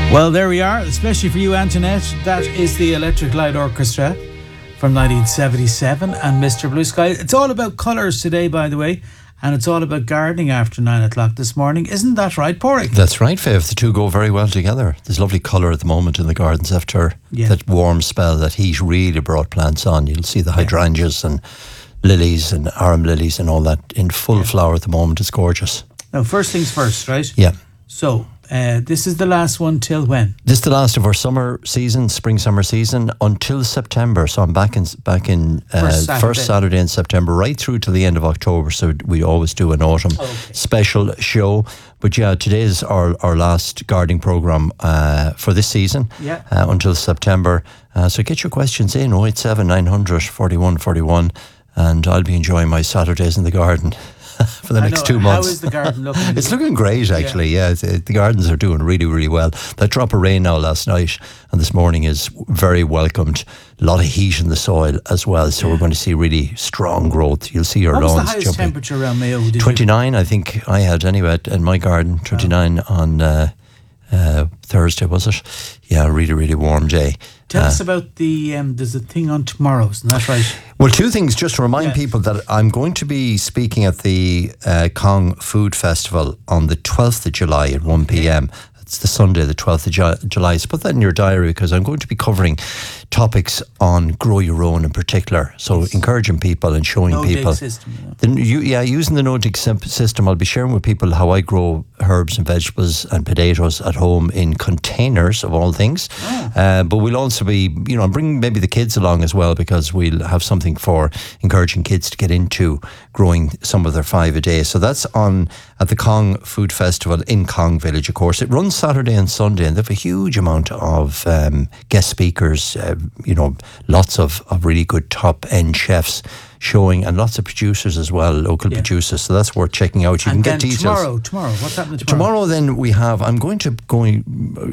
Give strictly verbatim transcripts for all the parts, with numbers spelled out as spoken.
Well, there we are, especially for you, Antoinette. That is the Electric Light Orchestra from nineteen seventy-seven and Mister Blue Sky. It's all about colours today, by the way, and it's all about gardening after nine o'clock this morning. Isn't that right, Porrick? That's right, Fav. The two go very well together. There's lovely colour at the moment in the gardens after yeah. that warm spell. That heat really brought plants on. You'll see the hydrangeas yeah. and lilies and arum lilies and all that in full yeah. flower at the moment. It's gorgeous. Now, first things first, right? Yeah. So, Uh, this is the last one till when? This is the last of our summer season, spring summer season, until September. So I'm back in back in uh, first, Saturday. first Saturday in September, right through to the end of October. So we always do an autumn okay. special show. But yeah, today is our, our last gardening programme uh, for this season yeah. uh, until September. Uh, so get your questions in, oh eight seven, nine hundred, forty-one forty-one, and I'll be enjoying my Saturdays in the garden for the I next know. two months. How is the garden looking? It's looking great, actually. Yeah, yeah it, the gardens are doing really, really well. That drop of rain now last night and this morning is very welcomed. A lot of heat in the soil as well, so yeah. we're going to see really strong growth. You'll see your what lawns jumping. What was the highest jumping. temperature around Mayo? Did twenty-nine, you? I think I had anyway in my garden. twenty-nine oh. on uh, uh, Thursday, was it? Yeah, really, really warm day. Tell uh, us about the, um, there's a thing on tomorrow, isn't that right? Well, two things, just to remind yeah. people that I'm going to be speaking at the uh, Cong Food Festival on the twelfth of July at one p.m. It's the Sunday, the twelfth of July. So put that in your diary because I'm going to be covering topics on grow your own in particular. So yes. encouraging people and showing no people. Dig system, yeah. The, you, yeah, using the no dig system, I'll be sharing with people how I grow herbs and vegetables and potatoes at home in containers of all things. Oh. Uh, but we'll also be, you know, I'm bringing maybe the kids along as well because we'll have something for encouraging kids to get into growing some of their five a day. So that's on at the Cong Food Festival in Cong Village, of course. It runs Saturday and Sunday and they have a huge amount of um, guest speakers, uh, you know, lots of, of really good top-end chefs showing and lots of producers as well, local yeah. producers. So that's worth checking out. You and can get details. tomorrow, tomorrow, what's happening tomorrow? Tomorrow then we have, I'm going to go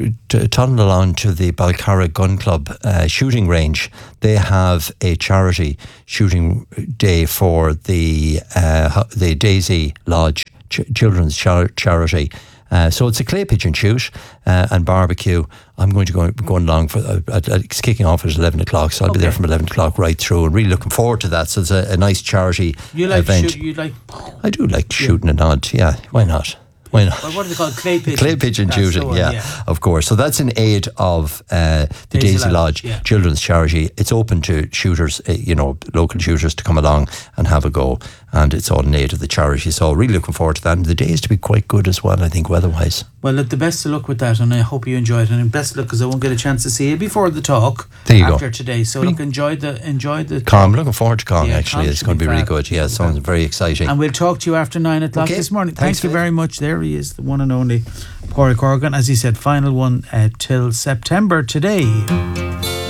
to tunnel along to the Balcarra Gun Club uh, shooting range. They have a charity shooting day for the uh, the Daisy Lodge Ch- Children's Char- Charity. Uh, so it's a clay pigeon shoot uh, and barbecue. I'm going to go going along for uh, uh, it's kicking off at eleven o'clock, so I'll okay. be there from eleven o'clock right through, and really looking forward to that. So it's a, a nice charity you like event. Shoot, you like? I do like shooting an odd. Yeah, why not? Why not? Well, what are they called? Clay pigeon. Clay pigeon that's shooting, one, yeah, yeah, of course. So that's in aid of uh, the Daisy, Daisy Lodge, Lodge yeah. Children's Charity. It's open to shooters, uh, you know, local shooters to come along and have a go. And it's all in aid of the charity. So really looking forward to that. And the day is to be quite good as well, I think, weather-wise. Well, look, the best of luck with that, and I hope you enjoy it. And best of luck because I won't get a chance to see you before the talk. There you after go. today. So look, enjoy the enjoy the. Cong, I'm looking forward to Cong. Yeah, actually, Cong it's going to be really good. Yeah, it sounds very exciting. And we'll talk to you after nine o'clock okay. this morning. Thanks, Thank you Dave. very much. There he is, the one and only Porrick Corrigan. As he said, final one uh, till September today.